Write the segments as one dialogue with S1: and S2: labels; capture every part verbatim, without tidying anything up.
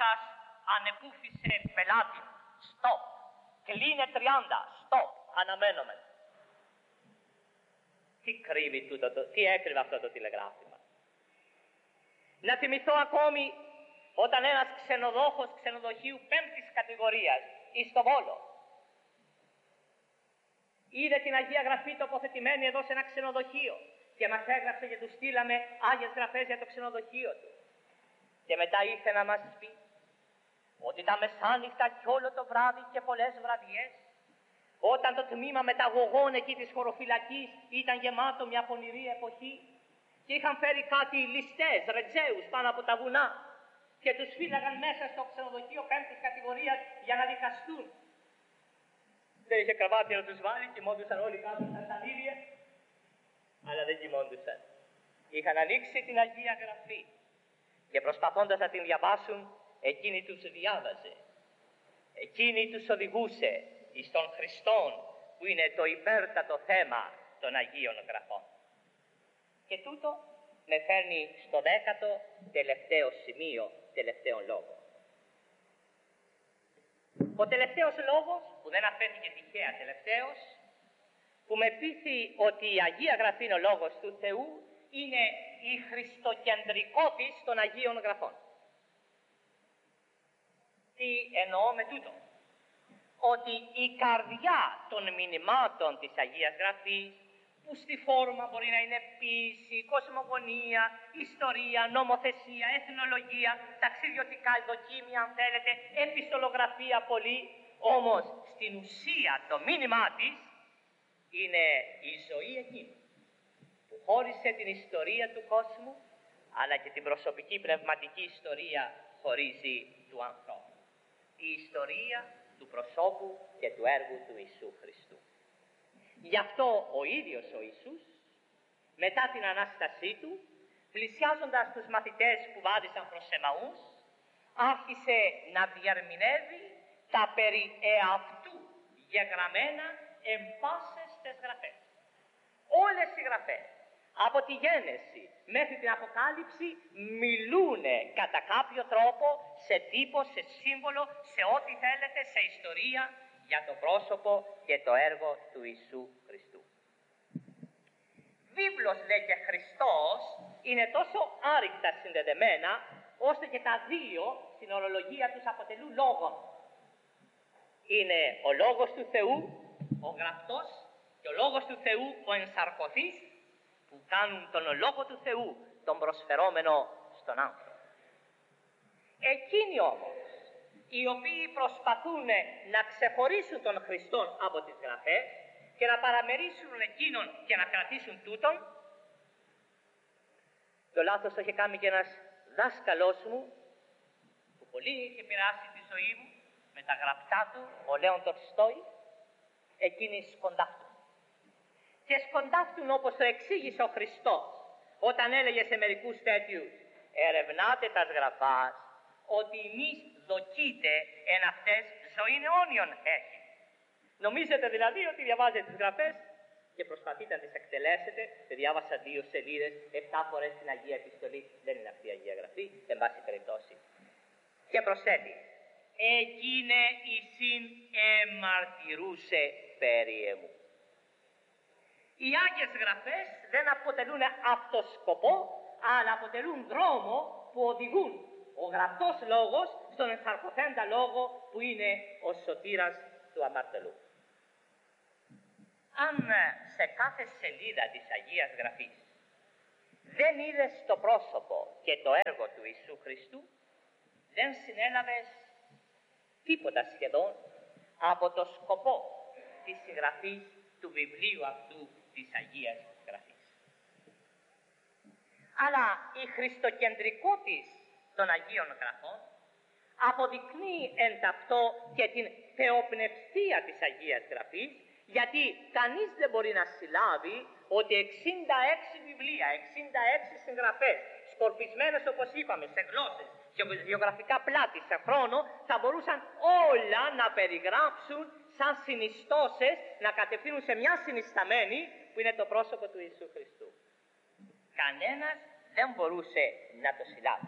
S1: σας ανεπούφησε πελάτη. Stop. Κλείνε τριάντα. Stop. Αναμένουμε. Τι κρύβει τούτο, το, τι έκρυβε αυτό το τηλεγράφημα. Να θυμηθώ ακόμη όταν ένας ξενοδόχος ξενοδοχείου πέμπτης κατηγορίας εις το Βόλο είδε την Αγία Γραφή τοποθετημένη εδώ σε ένα ξενοδοχείο και μας έγραψε και του στείλαμε Άγιες Γραφές για το ξενοδοχείο του. Και μετά ήρθε να μας πει ότι τα μεσάνυχτα και όλο το βράδυ και πολλές βραδιές, όταν το τμήμα μεταγωγών εκεί της χωροφυλακής ήταν γεμάτο μια πονηρή εποχή και είχαν φέρει κάτι ληστές, ρετζέους πάνω από τα βουνά και τους φύλαγαν μέσα στο ξενοδοχείο πέμπτης κατηγορίας για να δικαστούν. Δεν είχε κρεβάτι να τους βάλει, κοιμόντουσαν όλοι κάτω στα σανίδια, αλλά δεν κοιμόντουσαν. Είχαν ανοίξει την Αγία Γραφή και προσπαθώντας να την διαβάσουν, εκείνη τους διάβαζε. Εκείνη τους οδηγούσε εις τον Χριστόν που είναι το υπέρτατο θέμα των Αγίων Γραφών. Και τούτο με φέρνει στο δέκατο τελευταίο σημείο, τελευταίο λόγο. Ο τελευταίος λόγος, που δεν αφέθηκε τυχαία τελευταίος, που με πείθει ότι η Αγία Γραφή είναι ο λόγος του Θεού, είναι η χριστοκεντρικότης των Αγίων Γραφών. Τι εννοώ με τούτο? Ότι η καρδιά των μηνυμάτων της Αγίας Γραφής, που στη φόρμα μπορεί να είναι ποίηση, κοσμογονία, ιστορία, νομοθεσία, εθνολογία, ταξιδιωτικά δοκίμια αν θέλετε, επιστολογραφία πολύ, όμως στην ουσία το μήνυμά της είναι η ζωή εκείνη που χώρισε την ιστορία του κόσμου, αλλά και την προσωπική πνευματική ιστορία χωρίζει του ανθρώπου. Η ιστορία του προσώπου και του έργου του Ιησού Χριστού. Γι' αυτό ο ίδιος ο Ιησούς, μετά την Ανάστασή του, πλησιάζοντας τους μαθητές που βάδισαν προς Εμαούς, άρχισε να διαρμηνεύει τα περί εαυτού γεγραμμένα εν πάσες τες γραφές. Όλες οι γραφές, από τη Γένεση μέχρι την Αποκάλυψη, μιλούνε κατά κάποιο τρόπο, σε τύπο, σε σύμβολο, σε ό,τι θέλετε, σε ιστορία, για το πρόσωπο και το έργο του Ιησού Χριστού. Βίβλος, λέει, και Χριστός είναι τόσο άρρηκτα συνδεδεμένα, ώστε και τα δύο στην ορολογία τους αποτελούν λόγον. Είναι ο Λόγος του Θεού, ο γραπτός, και ο Λόγος του Θεού, ο ενσαρκωθής, που κάνουν τον Λόγο του Θεού τον προσφερόμενο στον άνθρωπο. Εκείνοι όμως, οι οποίοι προσπαθούν να ξεχωρίσουν τον Χριστόν από τις Γραφές και να παραμερίσουν εκείνον και να κρατήσουν τούτον, το λάθος το είχε κάνει και ένας δάσκαλός μου, που πολύ είχε επηρεάσει τη ζωή μου με τα γραπτά του, ο Λέων Τολστόι, εκείνοι σκοντάφτουν. Και σκοντάφτουν όπως το εξήγησε ο Χριστός, όταν έλεγε σε μερικούς τέτοιους, ερευνάτε τας γραφάς, ότι εμείς δοκείτε εν αυτές ζωήν αιώνιον έχει. Νομίζετε δηλαδή ότι διαβάζετε τις γραφές και προσπαθείτε να τις εκτελέσετε? Και διάβασα δύο σελίδες, εφτά φορές την Αγία Επιστολή. Δεν είναι αυτή η Αγία Γραφή, εν πάση περιπτώσει. Και προσθέτει, εκείνε εισήν εμαρτυρούσε περί εμού. Οι Άγιες Γραφές δεν αποτελούν αυτοσκοπό, αλλά αποτελούν δρόμο που οδηγούν ο γραπτός λόγος στον ενσαρκωθέντα λόγο που είναι ο σωτήρας του αμαρτωλού. Αν σε κάθε σελίδα της Αγίας Γραφής δεν είδες το πρόσωπο και το έργο του Ιησού Χριστού, δεν συνέλαβες τίποτα σχεδόν από το σκοπό της συγγραφής του βιβλίου αυτού της Αγίας Γραφής. Αλλά η χριστοκεντρικότης των Αγίων Γραφών αποδεικνύει εν ταυτό και την θεοπνευστία της Αγίας Γραφής, γιατί κανείς δεν μπορεί να συλλάβει ότι εξήντα έξι βιβλία, εξήντα έξι συγγραφές, σκορπισμένες όπως είπαμε σε γλώσσες, σε γεωγραφικά πλάτη, σε χρόνο, θα μπορούσαν όλα να περιγράψουν σαν συνιστώσεις, να κατευθύνουν σε μια συνισταμένη που είναι το πρόσωπο του Ιησού Χριστού. Κανένας δεν μπορούσε να το συλλάβει.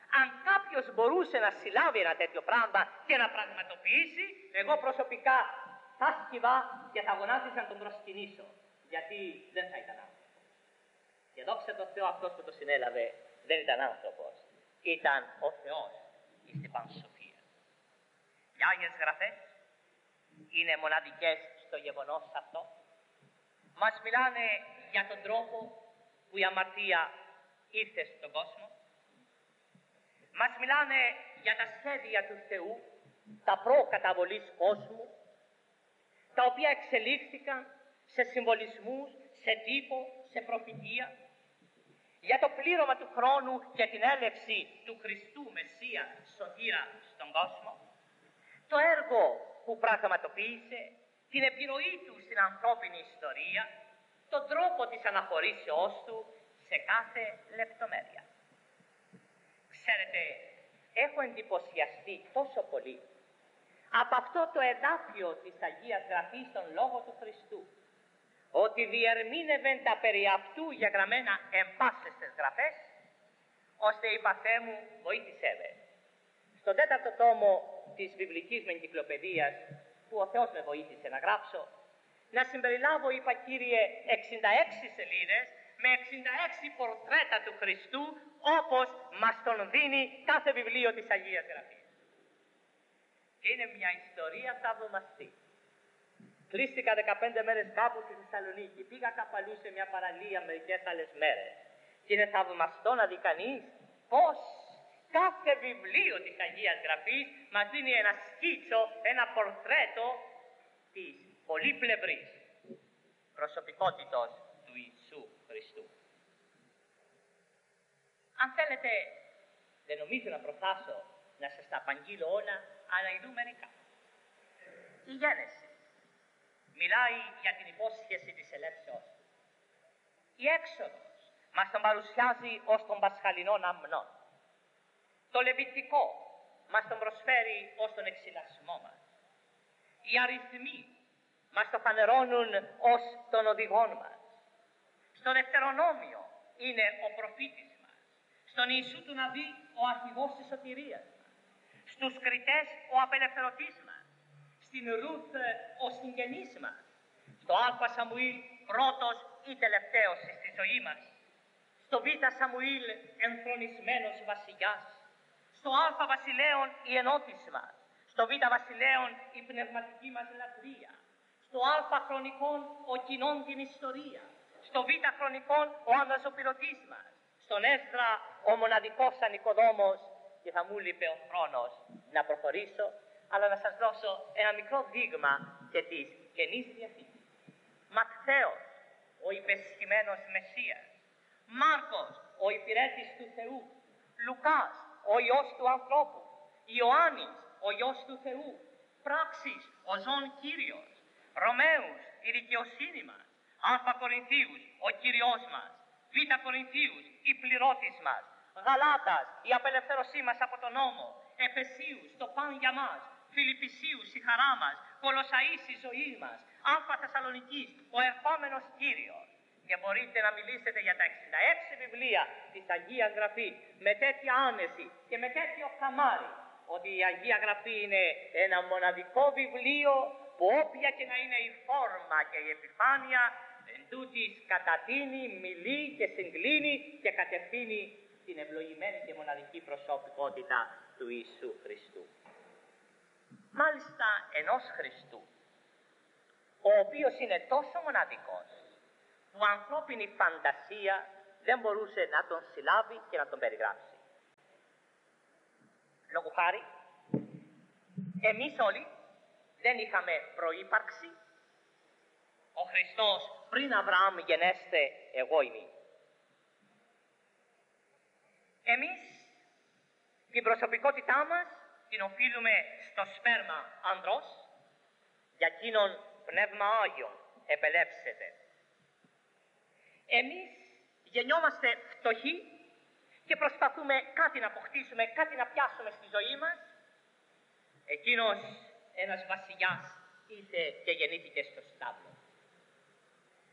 S1: Αν κάποιος μπορούσε να συλλάβει ένα τέτοιο πράγμα και να πραγματοποιήσει, εγώ προσωπικά θα σκυβά και θα γονάτιζα να τον προσκυνήσω. Γιατί δεν θα ήταν άνθρωπος. Και δόξα τω Θεώ, αυτός που το συνέλαβε δεν ήταν άνθρωπος. Ήταν ο Θεός στην Πανσοφία. Οι Άγιες Γραφές είναι μοναδικές στο γεγονός αυτό. Μας μιλάνε για τον τρόπο που η αμαρτία ήρθε στον κόσμο. Μας μιλάνε για τα σχέδια του Θεού, τα προ-καταβολής κόσμου, τα οποία εξελίχθηκαν σε συμβολισμούς, σε τύπο, σε προφητεία, για το πλήρωμα του χρόνου και την έλευση του Χριστού Μεσσία Σωτήρα στον κόσμο, το έργο που πραγματοποίησε, την επιρροή του στην ανθρώπινη ιστορία, τον τρόπο της αναχωρήσεώς του σε κάθε λεπτομέρεια. Ξέρετε, έχω εντυπωσιαστεί τόσο πολύ από αυτό το εδάφιο της Αγίας Γραφής στον Λόγο του Χριστού, ότι διερμήνευεν τα περί αυτού γεγραμμένα εν πάσες τις γραφές, ώστε είπα Θεέ μου βοήθησέ με. Στον τέταρτο τόμο της βιβλικής με εγκυκλοπαιδείας, που ο Θεός με βοήθησε να γράψω, να συμπεριλάβω, είπα Κύριε, εξήντα έξι σελίδες με εξήντα έξι πορτρέτα του Χριστού, όπως μας τον δίνει κάθε βιβλίο της Αγίας Γραφής. Και είναι μια ιστορία θαυμαστή. Κλείστηκα δεκαπέντε μέρες κάπου στη Θεσσαλονίκη. Πήγα κάπου αλλού σε μια παραλία μερικές άλλες μέρες. Και είναι θαυμαστό να δει κανείς πώς κάθε βιβλίο της Αγίας Γραφής μας δίνει ένα σκίτσο, ένα πορτρέτο της πολύπλευρης προσωπικότητος του Ιησού Χριστού. Αν θέλετε, δεν νομίζω να προφάσω να σας τα απαγγείλω όλα, αλλά ειδού μερικά. Η Γένεση μιλάει για την υπόσχεση της ελεύσεως του. Η Έξοδος μας τον παρουσιάζει ως τον πασχαλινόν αμνόν. Το Λεβιτικό μας τον προσφέρει ως τον εξυλασμό μας. Οι αριθμοί μας το φανερώνουν ως τον οδηγόν μας. Στο Δευτερονόμιο είναι ο προφήτης μας. Στον Ιησού του Ναβί ο αρχηγός της σωτηρίας μας. Στους Κριτές ο απελευθερωτής μας. Στην Ρούθ ο συγγενής μας. Στο Α Σαμουήλ πρώτος ή τελευταίος στη ζωή μας. Στο Β Σαμουήλ ενθρονισμένος βασιλιάς. Στο Α Βασιλέων η ενότης μας. Στο Β Βασιλέων η πνευματική μας λατρεία. Στο Α Χρονικών ο κοινών την ιστορία. Στο Β Χρονικών ο αναζωπηρωτής μας. Στον Έσδρα ο μοναδικός ανοικοδόμος. Και θα μου λείπε ο χρόνος να προχωρήσω, αλλά να σας δώσω ένα μικρό δείγμα και της Καινής Διαθήκης. Ματθαίος, ο υπεσχημένος Μεσσίας. Μάρκος, ο υπηρέτης του Θεού. Λουκάς, ο Υιός του ανθρώπου. Ιωάννης, ο Υιός του Θεού. Πράξεις, ο ζών Κύριος. Ρωμαίους, η δικαιοσύνη μας. Α Κορινθίους, ο Κύριος μας. Β Κορινθίους, η πληρώτης μας. Γαλάτας, η απελευθέρωσή μας από τον νόμο. Εφεσίους, το παν για μας. Φιλιππισίους, η χαρά μας. Κολοσσαΐς, η ζωή μας. Α Θεσσαλονικής, ο ερχόμενος Κύριος. Και μπορείτε να μιλήσετε για τα εξήντα έξι βιβλία της Αγίας Γραφής με τέτοια άνεση και με τέτοιο χαμάρι, ότι η Αγία Γραφή είναι ένα μοναδικό βιβλίο που όποια και να είναι η φόρμα και η επιφάνεια, εν τούτης κατατείνει, μιλεί και συγκλίνει και κατευθύνει την ευλογημένη και μοναδική προσωπικότητα του Ιησού Χριστού. Μάλιστα ενός Χριστού, ο οποίος είναι τόσο μοναδικός, που ανθρώπινη φαντασία δεν μπορούσε να τον συλλάβει και να τον περιγράψει. Λόγου χάρη, εμείς όλοι δεν είχαμε προύπαρξη. Ο Χριστός πριν Αβραάμ γενέστε, εγώ είμαι. Εμείς την προσωπικότητά μας την οφείλουμε στο σπέρμα ανδρός, για εκείνον πνεύμα Άγιον επελεύσετε. Εμείς γεννιόμαστε φτωχοί και προσπαθούμε κάτι να αποκτήσουμε, κάτι να πιάσουμε στη ζωή μας. Εκείνος ένας βασιλιάς ήρθε και γεννήθηκε στο στάβλο.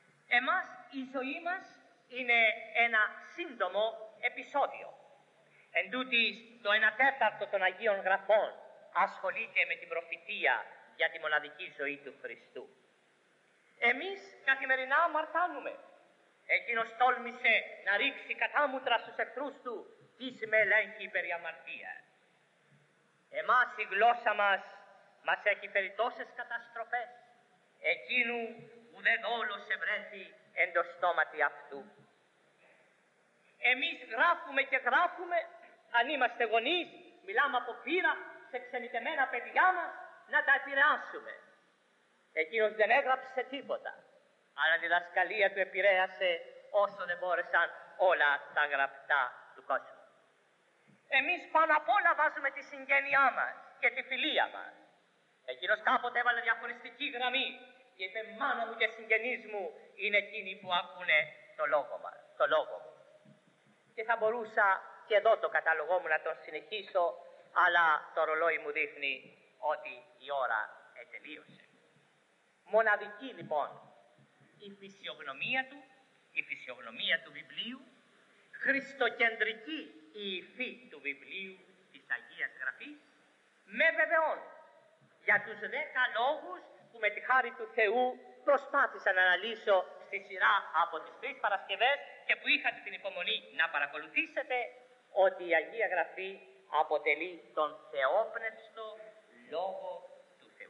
S1: Εμάς η ζωή μας είναι ένα σύντομο επεισόδιο. Εν τούτοις, το ένα τέταρτο των Αγίων Γραφών ασχολείται με την προφητεία για τη μοναδική ζωή του Χριστού. Εμείς καθημερινά αμαρτάνουμε. Εκείνος τόλμησε να ρίξει κατάμουτρα στους εχθρούς του, τι με ελέγχει περί αμαρτίας. Εμάς η γλώσσα μας μας έχει φέρει τόσες καταστροφές, εκείνου που δεν δόλος ευρέθη εν το στόματι αυτού. Εμείς γράφουμε και γράφουμε, αν είμαστε γονείς, μιλάμε από πείρα σε ξενιτεμένα παιδιά μας να τα επηρεάσουμε. Εκείνος δεν έγραψε τίποτα, αλλά τη διδασκαλία του επηρέασε όσο δεν μπόρεσαν όλα τα γραπτά του κόσμου. Εμείς πάνω απ' όλα βάζουμε τη συγγένειά μας και τη φιλία μας. Εκείνος κάποτε έβαλε διαχωριστική γραμμή και είπε, μάνα μου και συγγενείς μου είναι εκείνοι που ακούνε το λόγο μας, το λόγο μου. Και θα μπορούσα και εδώ το κατάλογό μου να τον συνεχίσω, αλλά το ρολόι μου δείχνει ότι η ώρα ετελείωσε. Μοναδική λοιπόν η φυσιογνωμία του, η φυσιογνωμία του βιβλίου, χριστοκεντρική η υφή του βιβλίου της Αγίας Γραφής, με βεβαιώνει για τους δέκα λόγους που με τη χάρη του Θεού προσπάθησα να αναλύσω στη σειρά από τις τρεις Παρασκευές και που είχατε την υπομονή να παρακολουθήσετε, ότι η Αγία Γραφή αποτελεί τον θεόπνευστο Λόγο του Θεού.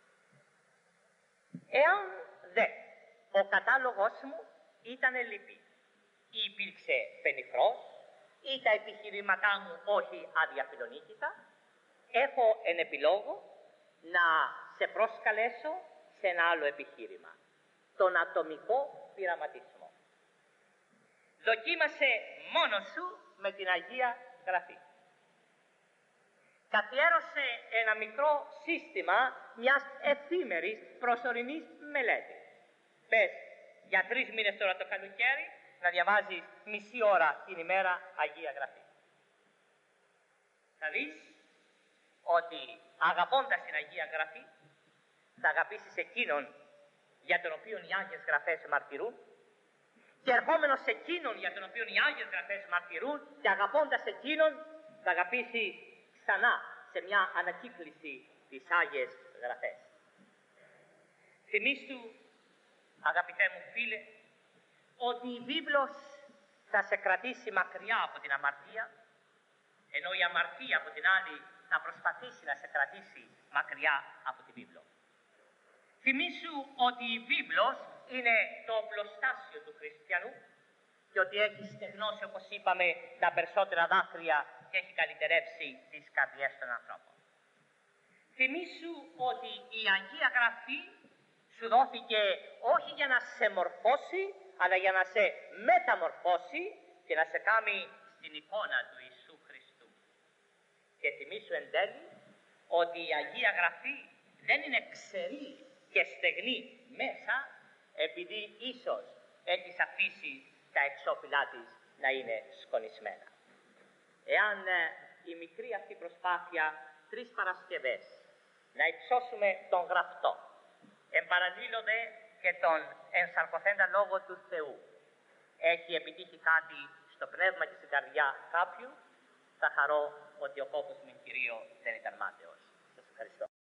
S1: Εάν δε ο κατάλογος μου ήταν λυπή, ή υπήρξε πενιφρός, ή τα επιχειρήματά μου όχι αδιαφιλονίκητα, έχω εν επιλόγο να σε προσκαλέσω σε ένα άλλο επιχείρημα, τον ατομικό πειραματισμό. Δοκίμασε μόνος σου με την Αγία Γραφή. Καθιέρωσε ένα μικρό σύστημα μιας εφήμερης προσωρινής μελέτης. Πες για τρεις μήνες τώρα το καλοκαίρι να διαβάζεις μισή ώρα την ημέρα Αγία Γραφή. Θα δεις ότι αγαπώντας την Αγία Γραφή θα αγαπήσεις εκείνον για τον οποίο οι Άγιες Γραφές μαρτυρούν και ερχόμενος σε εκείνον για τον οποίο οι Άγιες Γραφές μαρτυρούν και αγαπώντας εκείνον θα αγαπήσεις ξανά σε μια ανακύκληση τις Άγιες Γραφές. Θυμήσου, αγαπητέ μου φίλε, ότι η βίβλος θα σε κρατήσει μακριά από την αμαρτία, ενώ η αμαρτία από την άλλη θα προσπαθήσει να σε κρατήσει μακριά από τη βίβλο. Θυμήσου ότι η βίβλος είναι το οπλοστάσιο του χριστιανού και ότι έχει στεγνώσει, όπως είπαμε, τα περισσότερα δάκρυα και έχει καλυτερεύσει τις καρδιές των ανθρώπων. Θυμήσου ότι η Αγία Γραφή σου δόθηκε όχι για να σε μορφώσει, αλλά για να σε μεταμορφώσει και να σε κάνει στην εικόνα του Ιησού Χριστού. Και θυμήσου εν τέλει ότι η Αγία Γραφή δεν είναι ξερή και στεγνή μέσα, επειδή ίσως έχεις αφήσει τα εξώφυλλά της να είναι σκονισμένα. Εάν ε, η μικρή αυτή προσπάθεια τρεις Παρασκευές να υψώσουμε τον γραφτό, εν παραλλήλω δε και τον ενσαρκωθέντα Λόγο του Θεού, έχει επιτύχει κάτι στο πνεύμα και στην καρδιά κάποιου, θα χαρώ ότι ο κόπος με Κυρίο δεν ήταν μάταιος. Σας ευχαριστώ.